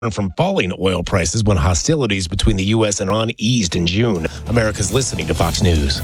from falling oil prices when hostilities between the U.S. and Iran eased in June. America's listening to Fox News.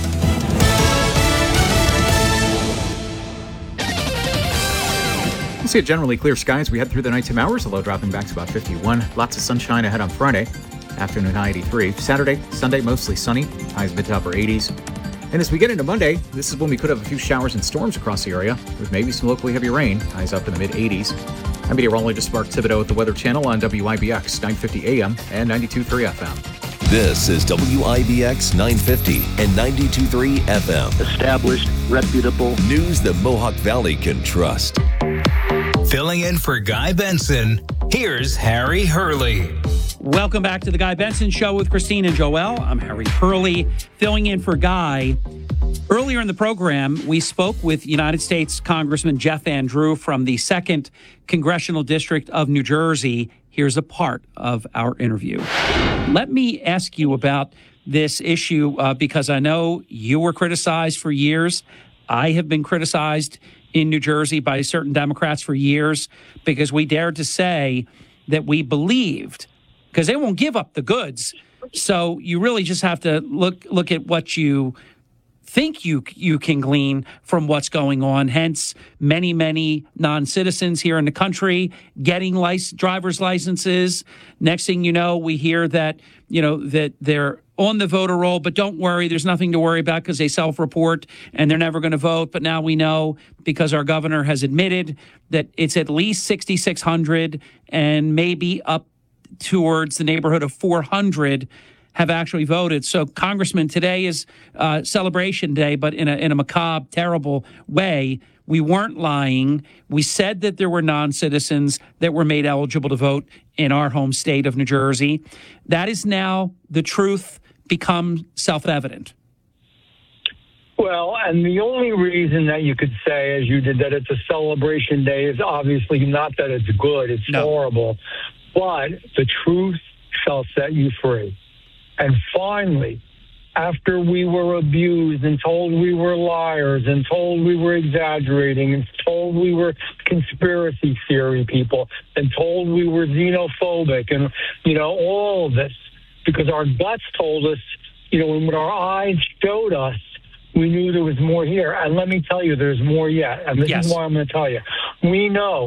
We'll see generally clear skies. We head through the nighttime hours, the low dropping back to about 51. Lots of sunshine ahead on Friday. Afternoon high 83. Saturday, Sunday, mostly sunny. Highs mid to upper 80s. And as we get into Monday, this is when we could have a few showers and storms across the area, with maybe some locally heavy rain. Highs up in the mid 80s. I'm meteorologist Mark Thibodeau at the Weather Channel on WIBX 950 AM and 92.3 FM. This is WIBX 950 and 92.3 FM. Established, reputable News the Mohawk Valley can trust. Filling in for Guy Benson, here's Harry Hurley. Welcome back to the Guy Benson Show with Christine and Joelle. I'm Harry Hurley, filling in for Guy. Earlier in the program, we spoke with United States Congressman Jeff Van Drew from the 2nd Congressional District of New Jersey. Here's a part of our interview. Let me ask you about this issue because I know you were criticized for years. I have been criticized in New Jersey by certain Democrats for years because we dared to say that we believed, because they won't give up the goods. So you really just have to look at what you think you can glean from what's going on. Hence, many non-citizens here in the country getting driver's licenses. Next thing you know, we hear that that they're on the voter roll, but don't worry, there's nothing to worry about because they self-report and they're never going to vote. But now we know, because our governor has admitted, that it's at least 6,600 and maybe up towards the neighborhood of 400 have actually voted. So, Congressman, today is celebration day, but in a macabre, terrible way. We weren't lying. We said that there were non-citizens that were made eligible to vote in our home state of New Jersey. That is now the truth become self-evident. Well, and the only reason that you could say, as you did, that it's a celebration day is obviously not that it's good. It's horrible. But the truth shall set you free. And finally, after we were abused and told we were liars and told we were exaggerating and told we were conspiracy theory people and told we were xenophobic and, all of this, because our guts told us, and what our eyes showed us, we knew there was more here. And let me tell you, there's more yet. And this is why I'm going to tell you. We know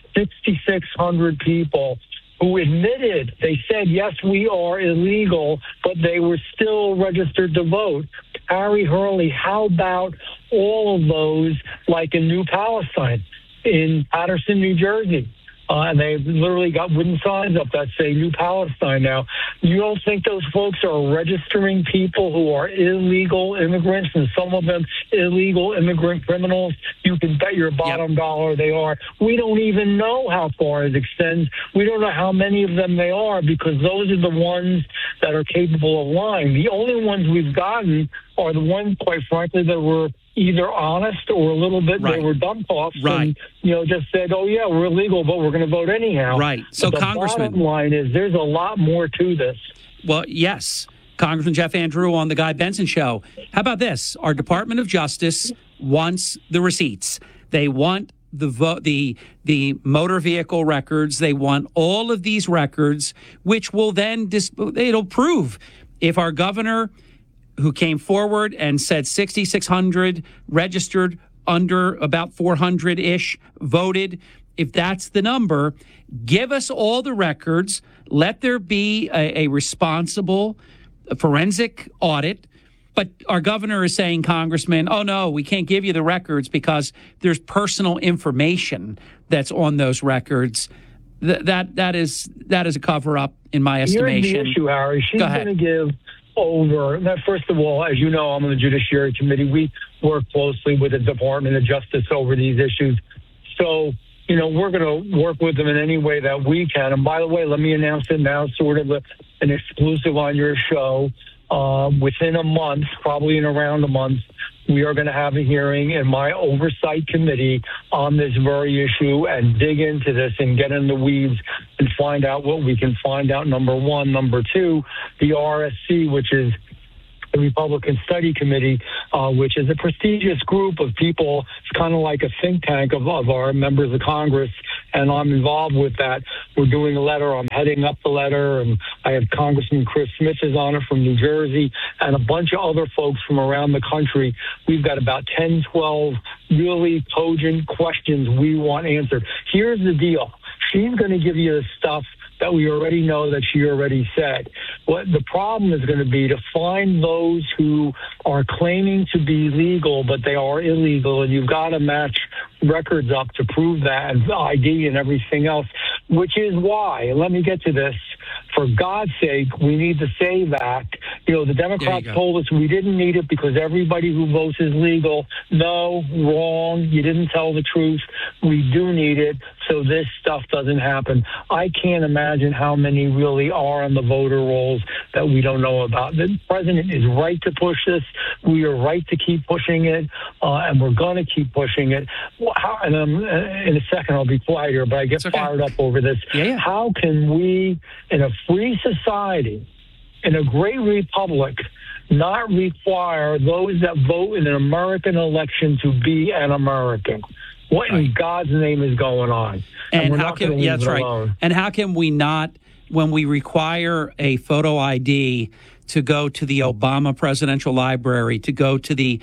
6,600 people who admitted, they said, yes, we are illegal, but they were still registered to vote. Harry Hurley, how about all of those, like in New Palestine, in Patterson, New Jersey? And they literally got wooden signs up that say New Palestine now. You don't think those folks are registering people who are illegal immigrants, and some of them illegal immigrant criminals? You can bet your bottom dollar they are. We don't even know how far it extends. We don't know how many of them they are, because those are the ones that are capable of lying. The only ones we've gotten are the ones, quite frankly, that were either honest or a little bit they were dump-offs and, just said, oh, yeah, we're illegal, but we're going to vote anyhow. Right. So, but the Congressman, bottom line is there's a lot more to this. Well, yes. Congressman Jeff Van Drew on the Guy Benson Show. How about this? Our Department of Justice wants the receipts. They want the motor vehicle records. They want all of these records, which will then it'll prove if our governor, who came forward and said 6,600 registered, under about 400-ish voted, if that's the number, give us all the records. Let there be a responsible forensic audit. But our governor is saying, Congressman, oh, no, we can't give you the records because there's personal information that's on those records. That is a cover-up, in my estimation. Here's the issue, Harry. She's going to give over. Now, first of all, as you know, I'm on the Judiciary Committee. We work closely with the Department of Justice over these issues. So, we're going to work with them in any way that we can. And by the way, let me announce it now, sort of an exclusive on your show. Within a month, probably in around a month, we are going to have a hearing in my oversight committee on this very issue and dig into this and get in the weeds and find out what we can find out, number one. Number two, the RSC, which is the Republican Study Committee, which is a prestigious group of people. It's kind of like a think tank of our members of Congress and I'm involved with that. We're doing a letter. I'm heading up the letter, and I have Congressman Chris Smith is on it from New Jersey and a bunch of other folks from around the country. We've got about 10, 12 really cogent questions we want answered. Here's the deal. She's going to give you the stuff that we already know that she already said. What the problem is going to be to find those who are claiming to be legal, but they are illegal, and you've got to match records up to prove that, and ID and everything else, which is why, let me get to this, for God's sake, we need the SAVE Act. The Democrats told us we didn't need it because everybody who votes is legal. No, wrong. You didn't tell the truth. We do need it so this stuff doesn't happen. I can't imagine how many really are on the voter rolls that we don't know about. The president is right to push this. We are right to keep pushing it, and we're going to keep pushing it. In a second, I'll be quiet here, but I get fired up over this. Yeah. How can we, in a free society, in a great republic, not require those that vote in an American election to be an American? What in God's name is going on? And how can, that's right. And how can we not, when we require a photo ID to go to the Obama Presidential Library, to go to the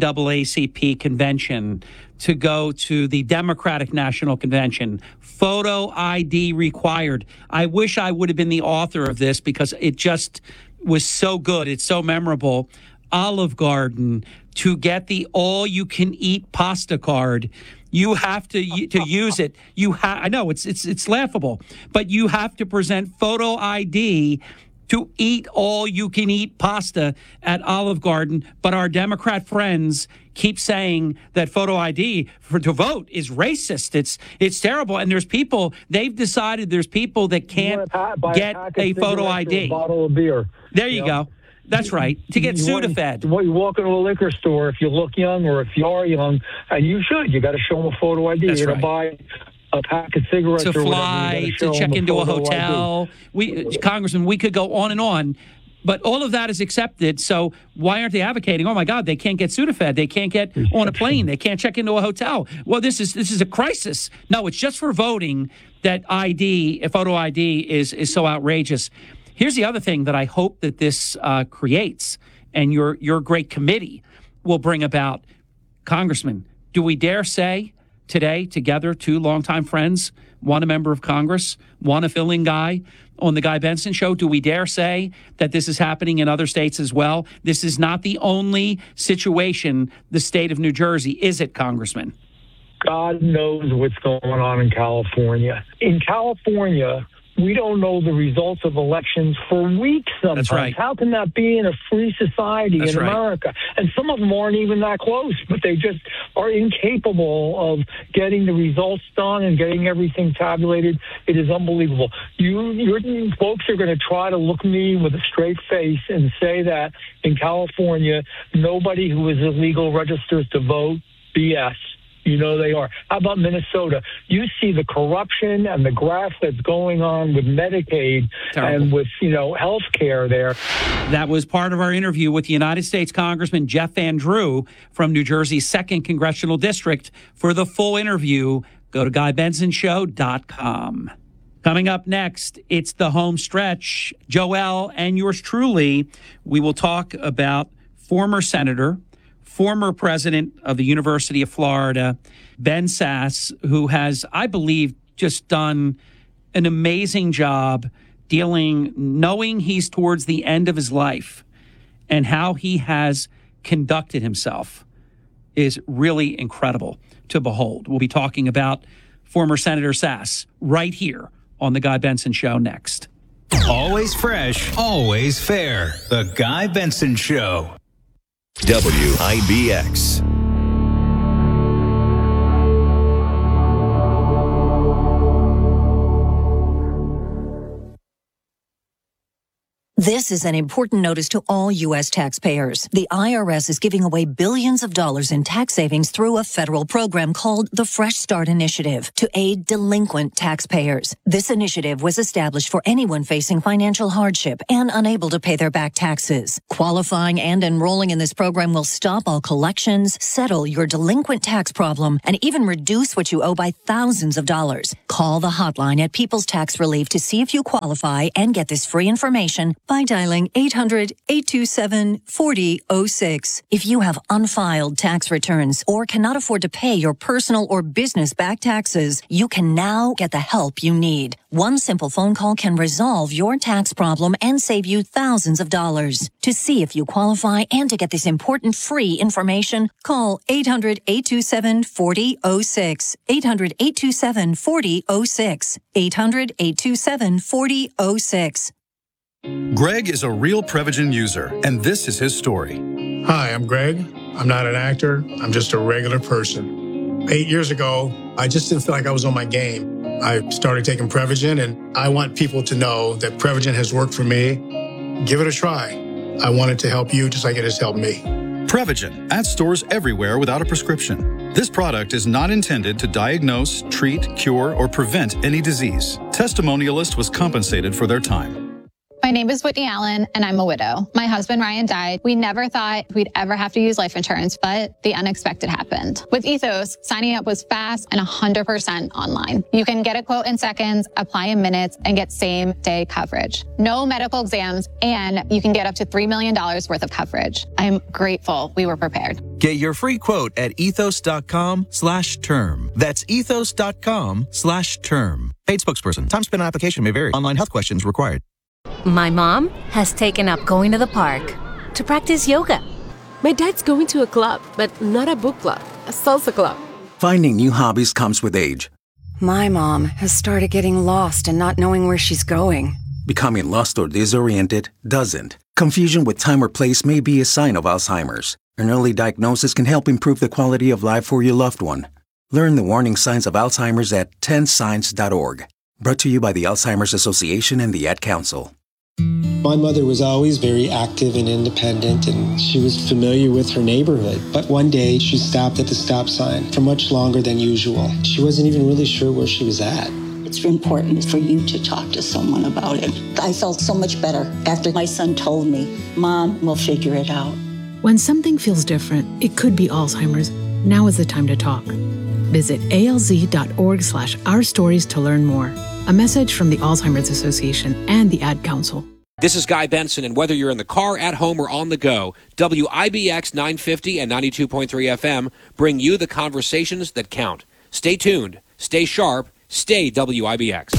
NAACP convention, to go to the Democratic National Convention, photo ID required? I wish I would have been the author of this because it just was so good. It's so memorable. Olive Garden, to get the all-you-can-eat pasta card, you have to use it. I know it's laughable, but you have to present photo ID to eat all-you-can-eat pasta at Olive Garden. But our Democrat friends keep saying that photo ID to vote is racist. It's terrible. And there's people, they've decided there's people that can't get a photo ID. A bottle of beer. There you go. That's right. To get Sudafed. Well, you walk into a liquor store, if you look young or if you are young, and you should, you got to show them a photo ID. That's You're right. going to buy a pack of cigarettes to or fly, to check into a hotel. Congressman, we could go on and on. But all of that is accepted. So why aren't they advocating? Oh my God, they can't get Sudafed. They can't get on a plane. They can't check into a hotel. Well, this is a crisis. No, it's just for voting that photo ID is so outrageous. Here's the other thing that I hope that this creates, and your great committee will bring about. Congressman, do we dare say today, together, two longtime friends, one a member of Congress, one a fill-in guy on the Guy Benson Show, do we dare say that this is happening in other states as well? This is not the only situation, the state of New Jersey, is it, Congressman? God knows what's going on in California. In California, we don't know the results of elections for weeks sometimes. That's right. How can that be in a free society in right. America? And some of them aren't even that close, but they just are incapable of getting the results done and getting everything tabulated. It is unbelievable. Your folks are going to try to look me with a straight face and say that in California, nobody who is illegal registers to vote. BS. You know they are. How about Minnesota? You see the corruption and the graft that's going on with Medicaid and with, health care there. That was part of our interview with United States Congressman Jeff Van Drew from New Jersey's 2nd Congressional District. For the full interview, go to GuyBensonShow.com. Coming up next, it's the home stretch. Joel and yours truly, we will talk about former Senator, former president of the University of Florida, Ben Sasse, who has, I believe, just done an amazing job knowing he's towards the end of his life, and how he has conducted himself is really incredible to behold. We'll be talking about former Senator Sasse right here on The Guy Benson Show next. Always fresh, always fair. The Guy Benson Show. WIBX. This is an important notice to all U.S. taxpayers. The IRS is giving away billions of dollars in tax savings through a federal program called the Fresh Start Initiative to aid delinquent taxpayers. This initiative was established for anyone facing financial hardship and unable to pay their back taxes. Qualifying and enrolling in this program will stop all collections, settle your delinquent tax problem, and even reduce what you owe by thousands of dollars. Call the hotline at People's Tax Relief to see if you qualify and get this free information by dialing 800-827-4006. If you have unfiled tax returns or cannot afford to pay your personal or business back taxes, you can now get the help you need. One simple phone call can resolve your tax problem and save you thousands of dollars. To see if you qualify and to get this important free information, call 800-827-4006. 800-827-4006. 800-827-4006. Greg is a real Prevagen user, and this is his story. Hi, I'm Greg. I'm not an actor. I'm just a regular person. 8 years ago, I just didn't feel like I was on my game. I started taking Prevagen, and I want people to know that Prevagen has worked for me. Give it a try. I want it to help you just like it has helped me. Prevagen, at stores everywhere without a prescription. This product is not intended to diagnose, treat, cure, or prevent any disease. Testimonialist was compensated for their time. My name is Whitney Allen, and I'm a widow. My husband, Ryan, died. We never thought we'd ever have to use life insurance, but the unexpected happened. With Ethos, signing up was fast and 100% online. You can get a quote in seconds, apply in minutes, and get same-day coverage. No medical exams, and you can get up to $3 million worth of coverage. I'm grateful we were prepared. Get your free quote at ethos.com/term. That's ethos.com/term. Paid spokesperson. Time spent on application may vary. Online health questions required. My mom has taken up going to the park to practice yoga. My dad's going to a club, but not a book club, a salsa club. Finding new hobbies comes with age. My mom has started getting lost and not knowing where she's going. Becoming lost or disoriented doesn't. Confusion with time or place may be a sign of Alzheimer's. An early diagnosis can help improve the quality of life for your loved one. Learn the warning signs of Alzheimer's at 10signs.org. Brought to you by the Alzheimer's Association and the Ad Council. My mother was always very active and independent, and she was familiar with her neighborhood. But one day, she stopped at the stop sign for much longer than usual. She wasn't even really sure where she was at. It's important for you to talk to someone about it. I felt so much better after my son told me, Mom, we'll figure it out. When something feels different, it could be Alzheimer's. Now is the time to talk. Visit alz.org/ourstories to learn more. A message from the Alzheimer's Association and the Ad Council. This is Guy Benson, and whether you're in the car, at home, or on the go, WIBX 950 and 92.3 FM bring you the conversations that count. Stay tuned, stay sharp, stay WIBX.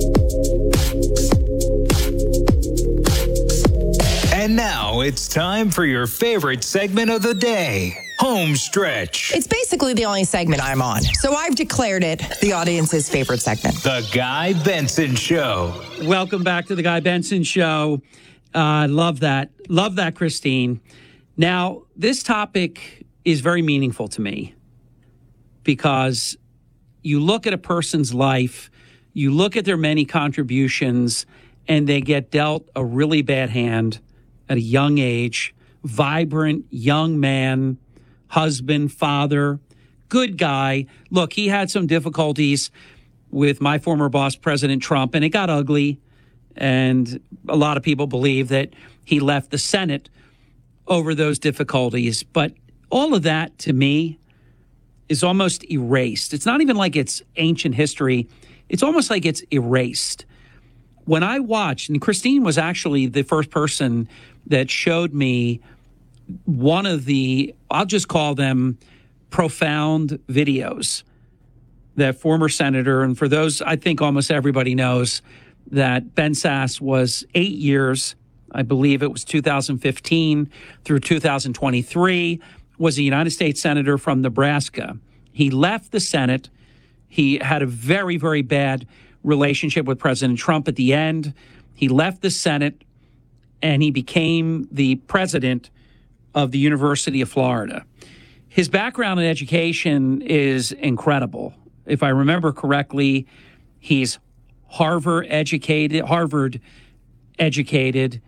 And now it's time for your favorite segment of the day, Home Stretch. It's basically the only segment I'm on, so I've declared it the audience's favorite segment. The Guy Benson Show. Welcome back to the Guy Benson Show. Love that. Love that, Christine. Now, this topic is very meaningful to me because you look at a person's life, you look at their many contributions, and they get dealt a really bad hand at a young age. Vibrant young man, husband, father, good guy. Look, he had some difficulties with my former boss, President Trump, and it got ugly. And a lot of people believe that he left the Senate over those difficulties. But all of that, to me, is almost erased. It's not even like it's ancient history. It's almost like it's erased. When I watched, and Christine was actually the first person that showed me one of the, I'll just call them profound videos that former senator, and for those, I think almost everybody knows that Ben Sasse was 8 years, I believe it was 2015 through 2023, was a United States senator from Nebraska. He left the Senate. He had a very, very bad relationship with President Trump at the end. He left the Senate and he became the president of the University of Florida. His background in education is incredible. If I remember correctly, he's Harvard educated,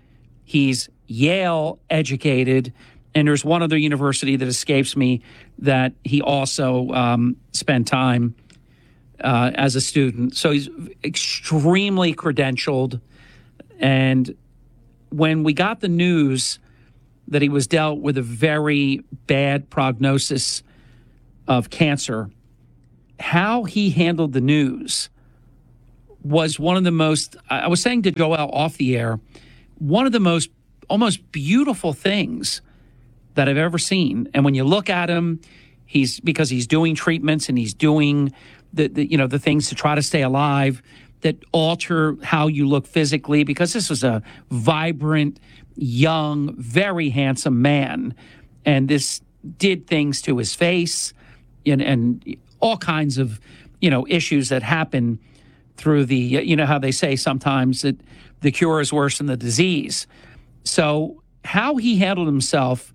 He's Yale educated, and there's one other university that escapes me that he also spent time as a student. So he's extremely credentialed. And when we got the news that he was dealt with a very bad prognosis of cancer, how he handled the news was one of the most, I was saying to Joel off the air, one of the most almost beautiful things that I've ever seen. And when you look at him, because he's doing treatments and he's doing the things to try to stay alive that alter how you look physically, because this was a vibrant, young, very handsome man. And this did things to his face and all kinds of, issues that happen through the, how they say sometimes that the cure is worse than the disease. So how he handled himself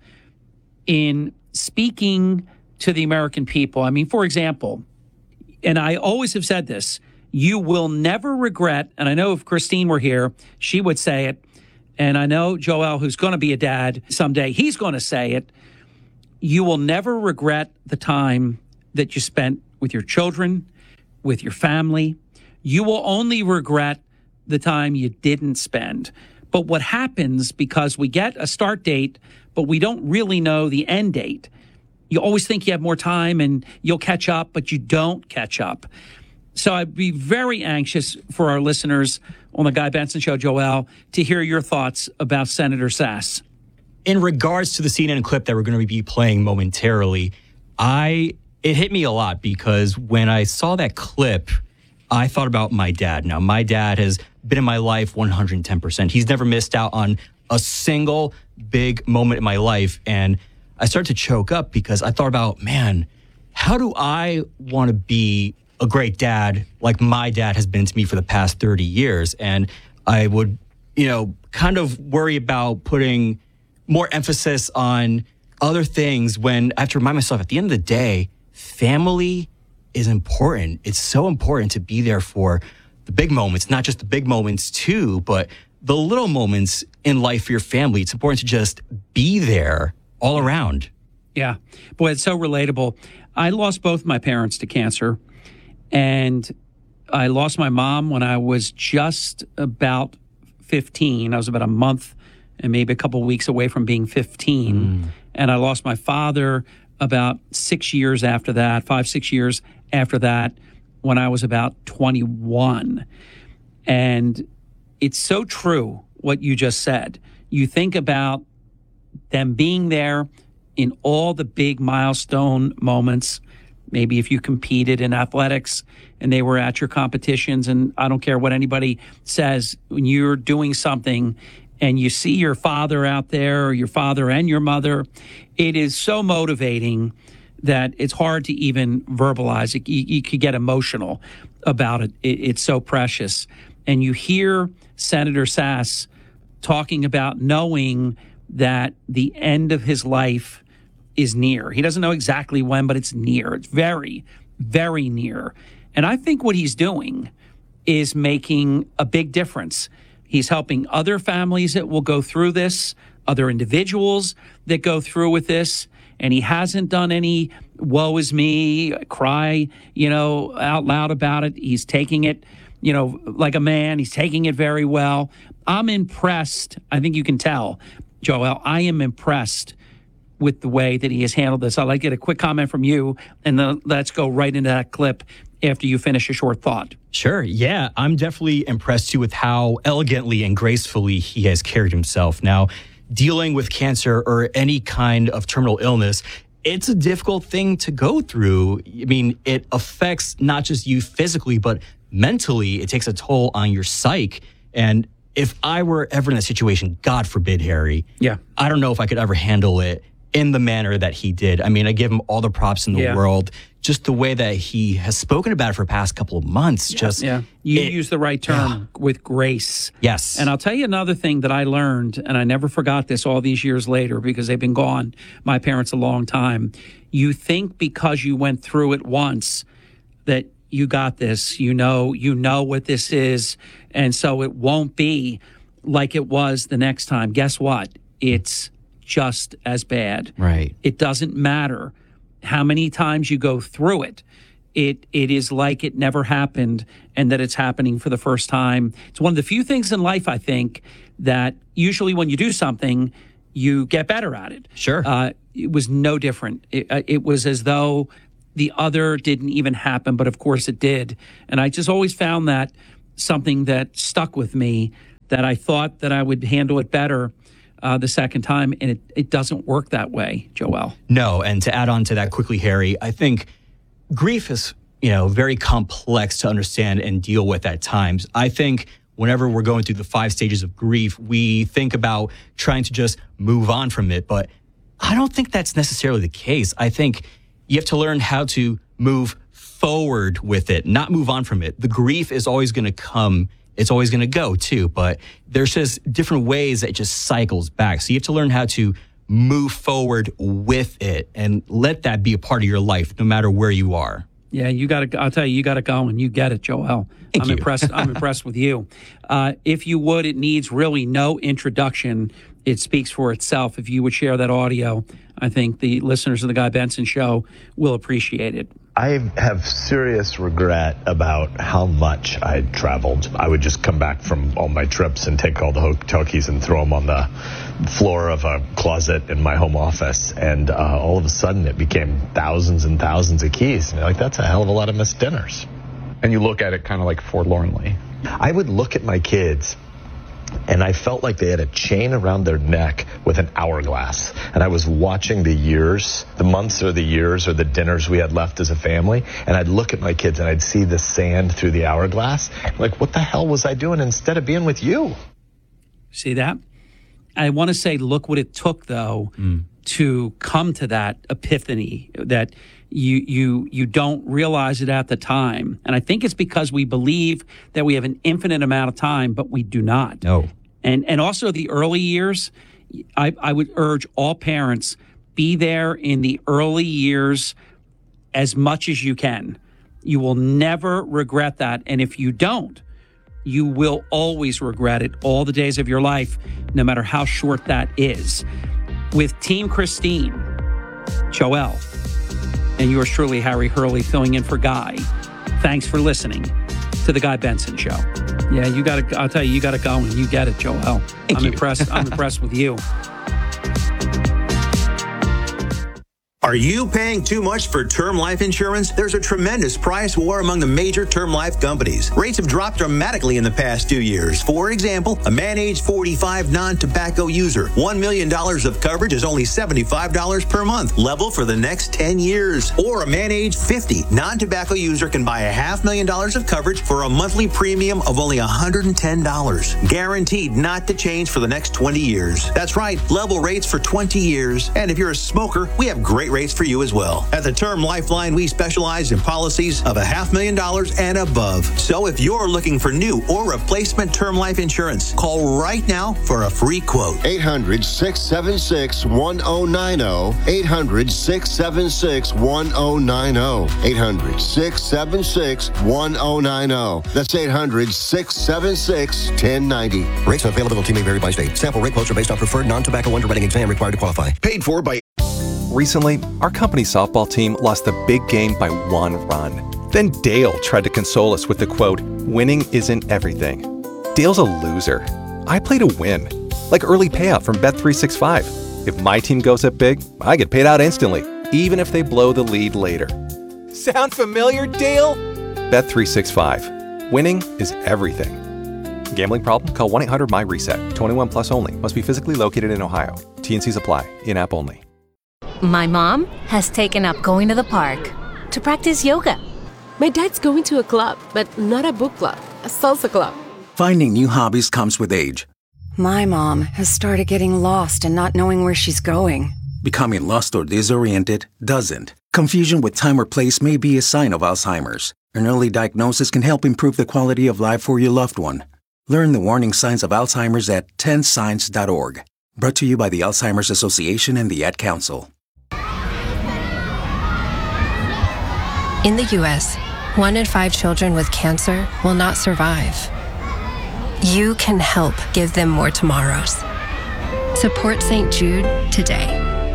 in speaking to the American people. I mean, for example, and I always have said this, you will never regret, and I know if Christine were here, she would say it, and I know Joel, who's going to be a dad someday, he's going to say it, you will never regret the time that you spent with your children, with your family. You will only regret the time you didn't spend. But what happens, because we get a start date, but we don't really know the end date, you always think you have more time and you'll catch up, but you don't catch up. So I'd be very anxious for our listeners on the Guy Benson Show, Joel, to hear your thoughts about Senator Sasse. In regards to the CNN clip that we're going to be playing momentarily, it hit me a lot because when I saw that clip, I thought about my dad. Now, my dad has been in my life 110%. He's never missed out on a single big moment in my life. And I started to choke up because I thought about, man, how do I want to be a great dad like my dad has been to me for the past 30 years? And I would, kind of worry about putting more emphasis on other things when I have to remind myself at the end of the day, family is important. It's so important to be there for the big moments, not just the big moments too, but the little moments in life for your family. It's important to just be there all around. Yeah. Boy, it's so relatable. I lost both my parents to cancer, and I lost my mom when I was just about 15. I was about a month and maybe a couple of weeks away from being 15. And I lost my father about 6 years after that, 5-6 years after that, when I was about 21. And it's so true what you just said. You think about them being there in all the big milestone moments. Maybe if you competed in athletics and they were at your competitions, and I don't care what anybody says, when you're doing something and you see your father out there, or your father and your mother, it is so motivating that it's hard to even verbalize it. You could get emotional about it. It's so precious. And you hear Senator Sasse talking about knowing that the end of his life is near. He doesn't know exactly when, but it's near. It's very, very near. And I think what he's doing is making a big difference. He's helping other families that will go through this, other individuals that go through with this. And he hasn't done any woe is me, cry, out loud about it. He's taking it, like a man. He's taking it very well. I'm impressed. I think you can tell, Joel, I am impressed with the way that he has handled this. I'd like to get a quick comment from you, and then let's go right into that clip after you finish a short thought. Sure. Yeah, I'm definitely impressed too with how elegantly and gracefully he has carried himself. Now, dealing with cancer or any kind of terminal illness, it's a difficult thing to go through. I mean, it affects not just you physically, but mentally. It takes a toll on your psyche. And if I were ever in that situation, God forbid, Harry, I don't know if I could ever handle it in the manner that he did. I mean, I give him all the props in the world. Just the way that he has spoken about it for the past couple of months. You use the right term, with grace. Yes. And I'll tell you another thing that I learned, and I never forgot this all these years later because they've been gone, my parents, a long time. You think because you went through it once that you got this, you know what this is, and so it won't be like it was the next time, guess what? It's just as bad. Right. It doesn't matter how many times you go through it. It is like it never happened and that it's happening for the first time. It's one of the few things in life, I think, that usually when you do something, you get better at it. Sure. It was no different. It was as though the other didn't even happen, but of course it did. And I just always found that something that stuck with me, that I thought that I would handle it better the second time, and it doesn't work that way, Joel. No, and to add on to that quickly, Harry, I think grief is, very complex to understand and deal with at times. I think whenever we're going through the 5 stages of grief, we think about trying to just move on from it, but I don't think that's necessarily the case. I think you have to learn how to move forward with it, not move on from it. The grief is always going to come. It's always going to go too, but there's just different ways that it just cycles back. So you have to learn how to move forward with it and let that be a part of your life, no matter where you are. Yeah, I'll tell you got to go and you get it, Joel. Thank you. Impressed. I'm impressed with you. If you would, it needs really no introduction. It speaks for itself. If you would share that audio, I think the listeners of the Guy Benson Show will appreciate it. I have serious regret about how much I traveled. I would just come back from all my trips and take all the hotel keys and throw them on the floor of a closet in my home office. And all of a sudden it became thousands and thousands of keys. And you're like, that's a hell of a lot of missed dinners. And you look at it kind of like forlornly. I would look at my kids and I felt like they had a chain around their neck with an hourglass. And I was watching the years, the months or the years or the dinners we had left as a family. And I'd look at my kids and I'd see the sand through the hourglass. Like, what the hell was I doing instead of being with you? See that? I want to say, look what it took, though, to come to that epiphany that you don't realize it at the time. And I think it's because we believe that we have an infinite amount of time, but we do not. No. And also the early years, I would urge all parents, be there in the early years as much as you can. You will never regret that. And if you don't, you will always regret it all the days of your life, no matter how short that is. With Team Christine, Joel, and yours truly, Harry Hurley, filling in for Guy. Thanks for listening to The Guy Benson Show. Yeah, I'll tell you, you got to go and you get it, Joel. I'm impressed with you. Are you paying too much for term life insurance? There's a tremendous price war among the major term life companies. Rates have dropped dramatically in the past 2 years. For example, a man age 45 non-tobacco user, $1 million of coverage is only $75 per month, level for the next 10 years. Or a man age 50 non-tobacco user can buy $500,000 of coverage for a monthly premium of only $110, guaranteed not to change for the next 20 years. That's right, level rates for 20 years. And if you're a smoker, we have great rates for you as well. At the Term Lifeline, we specialize in policies of $500,000 and above. So if you're looking for new or replacement term life insurance, call right now for a free quote. 800-676-1090. 800-676-1090. 800-676-1090. That's 800-676-1090. Rates and availability may vary by state. Sample rate quotes are based on preferred non-tobacco underwriting exam required to qualify. Paid for by... Recently, our company softball team lost the big game by 1 run. Then Dale tried to console us with the quote, "Winning isn't everything." Dale's a loser. I play to win. Like early payout from Bet365. If my team goes up big, I get paid out instantly, even if they blow the lead later. Sound familiar, Dale? Bet365. Winning is everything. Gambling problem? Call 1-800-MY-RESET. 21 plus only. Must be physically located in Ohio. T&Cs apply. In-app only. My mom has taken up going to the park to practice yoga. My dad's going to a club, but not a book club, a salsa club. Finding new hobbies comes with age. My mom has started getting lost and not knowing where she's going. Becoming lost or disoriented doesn't. Confusion with time or place may be a sign of Alzheimer's. An early diagnosis can help improve the quality of life for your loved one. Learn the warning signs of Alzheimer's at 10signs.org. Brought to you by the Alzheimer's Association and the Ad Council. In the U.S., 1 in 5 children with cancer will not survive. you can help give them more tomorrows. Support St. Jude today.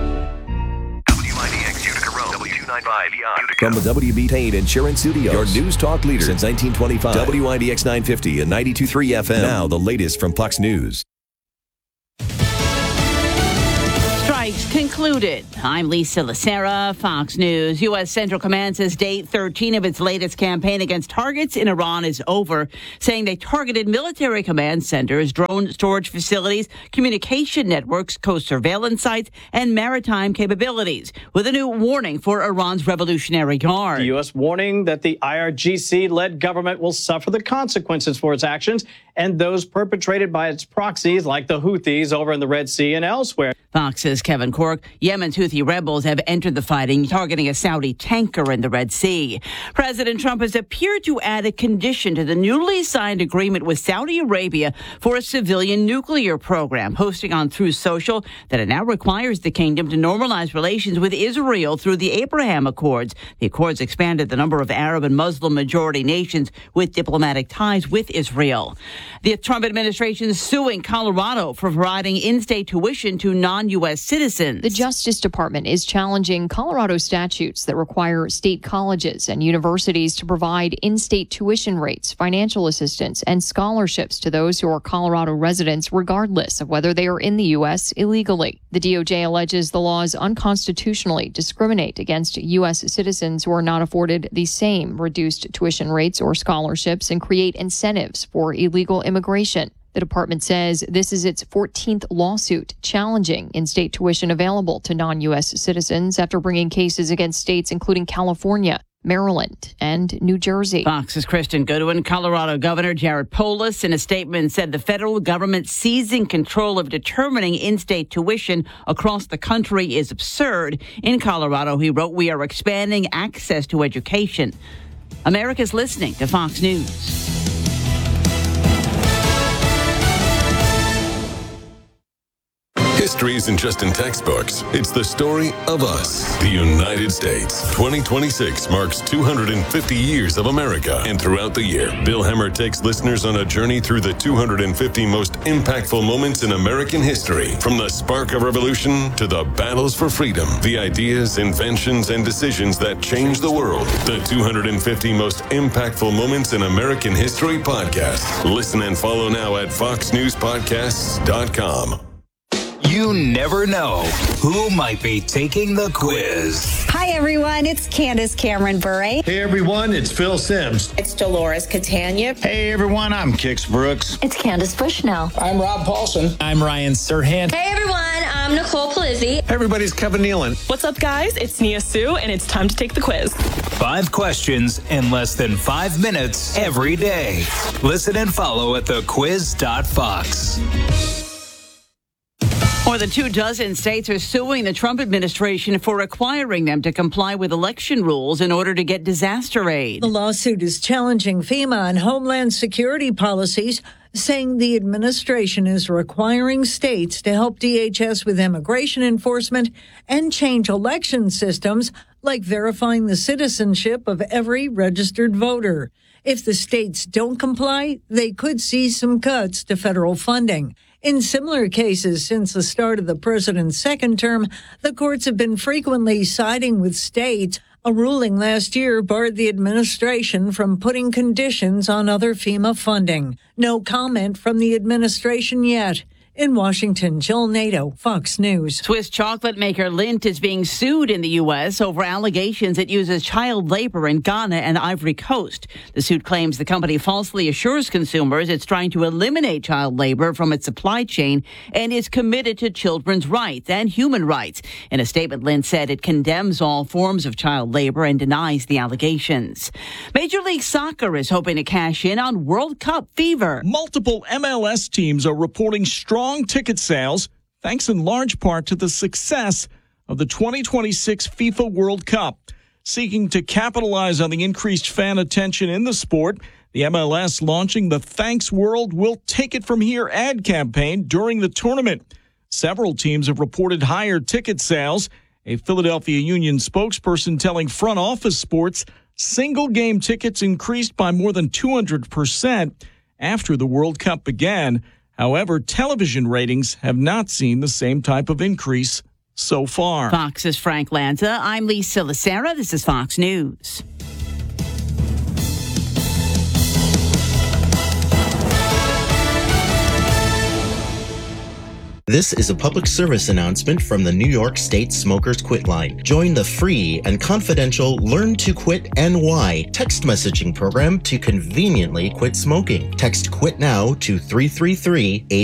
WIDX Utica Road, W295 Utica. From the WB Payne Insurance Studios, your news talk leader since 1925. WIDX 950 and 92.3 FM. Now the latest from Fox News. Strikes concluded. I'm Lisa Lacera, Fox News. U.S. Central Command says day 13 of its latest campaign against targets in Iran is over, saying they targeted military command centers, drone storage facilities, communication networks, coast surveillance sites, and maritime capabilities, with a new warning for Iran's Revolutionary Guard. The U.S. warning that the IRGC-led government will suffer the consequences for its actions and those perpetrated by its proxies like the Houthis over in the Red Sea and elsewhere. Fox's Kevin Cork. Yemen's Houthi rebels have entered the fighting, targeting a Saudi tanker in the Red Sea. President Trump has appeared to add a condition to the newly signed agreement with Saudi Arabia for a civilian nuclear program, posting on Truth Social that it now requires the kingdom to normalize relations with Israel through the Abraham Accords. The accords expanded the number of Arab and Muslim majority nations with diplomatic ties with Israel. The Trump administration is suing Colorado for providing in-state tuition to non-U.S. citizens. The Justice Department is challenging Colorado statutes that require state colleges and universities to provide in-state tuition rates, financial assistance, and scholarships to those who are Colorado residents, regardless of whether they are in the U.S. illegally. The DOJ alleges the laws unconstitutionally discriminate against U.S. citizens who are not afforded the same reduced tuition rates or scholarships and create incentives for illegal immigration. The department says this is its 14th lawsuit challenging in-state tuition available to non-U.S. citizens after bringing cases against states including California, Maryland, and New Jersey. Fox's Kristen Goodwin. Colorado Governor Jared Polis, in a statement, said the federal government seizing control of determining in-state tuition across the country is absurd. In Colorado, he wrote, "We are expanding access to education." America's listening to Fox News. History isn't just in textbooks. It's the story of us, the United States. 2026 marks 250 years of America. And throughout the year, Bill Hemmer takes listeners on a journey through the 250 most impactful moments in American history. From the spark of revolution to the battles for freedom, the ideas, inventions, and decisions that changed the world. The 250 most impactful moments in American history podcast. Listen and follow now at foxnewspodcasts.com. You never know who might be taking the quiz. Hi, everyone. It's Candace Cameron Bure. Hey, everyone. It's Phil Sims. It's Dolores Catania. Hey, everyone. I'm Kix Brooks. It's Candace Bushnell. I'm Rob Paulson. I'm Ryan Serhant. Hey, everyone. I'm Nicole Palizzi. Everybody's Kevin Nealon. What's up, guys? It's Nia Sue, and it's time to take the quiz. 5 questions in less than 5 minutes every day. Listen and follow at thequiz.fox. More than 24 states are suing the Trump administration for requiring them to comply with election rules in order to get disaster aid. The lawsuit is challenging FEMA and Homeland Security policies, saying the administration is requiring states to help DHS with immigration enforcement and change election systems, like verifying the citizenship of every registered voter. If the states don't comply, they could see some cuts to federal funding. In similar cases since the start of the president's second term, the courts have been frequently siding with states. A ruling last year barred the administration from putting conditions on other FEMA funding. No comment from the administration yet. In Washington, Jill Nato, Fox News. Swiss chocolate maker Lindt is being sued in the U.S. over allegations it uses child labor in Ghana and Ivory Coast. The suit claims the company falsely assures consumers it's trying to eliminate child labor from its supply chain and is committed to children's rights and human rights. In a statement, Lindt said it condemns all forms of child labor and denies the allegations. Major League Soccer is hoping to cash in on World Cup fever. Multiple MLS teams are reporting strong ticket sales, thanks in large part to the success of the 2026 FIFA World Cup. Seeking to capitalize on the increased fan attention in the sport, the MLS launching the Thanks World We'll Take It From Here ad campaign during the tournament. Several teams have reported higher ticket sales. A Philadelphia Union spokesperson telling Front Office Sports single game tickets increased by more than 200%. after the World Cup began. However, television ratings have not seen the same type of increase so far. Fox's Frank Lanza. I'm Lisa Lacera. This is Fox News. This is a public service announcement from the New York State Smokers Quit Line. Join the free and confidential Learn to Quit NY text messaging program to conveniently quit smoking. Text QUIT NOW to 333-8